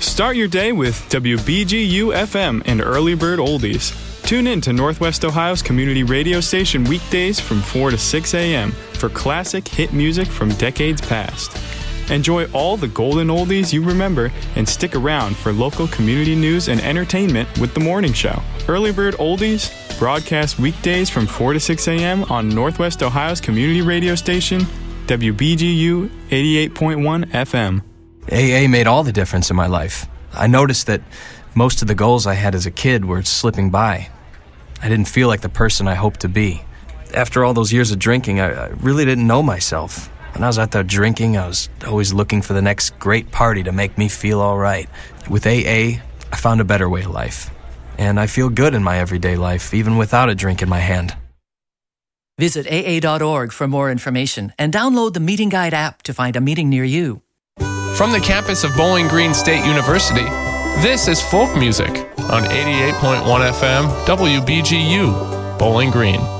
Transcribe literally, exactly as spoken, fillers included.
Start your day with W B G U F M and Early Bird Oldies. Tune in to Northwest Ohio's community radio station weekdays from four to six a.m. for classic hit music from decades past. Enjoy all the golden oldies you remember and stick around for local community news and entertainment with The Morning Show. Early Bird Oldies, broadcast weekdays from four to six a.m. on Northwest Ohio's community radio station, W B G U eighty-eight point one F M. A A made all the difference in my life. I noticed that most of the goals I had as a kid were slipping by. I didn't feel like the person I hoped to be. After all those years of drinking, I, I really didn't know myself. When I was out there drinking, I was always looking for the next great party to make me feel all right. With A A, I found a better way of life. And I feel good in my everyday life, even without a drink in my hand. Visit A A dot org for more information and download the Meeting Guide app to find a meeting near you. From the campus of Bowling Green State University, this is Folk Music on eighty-eight point one F M W B G U, Bowling Green.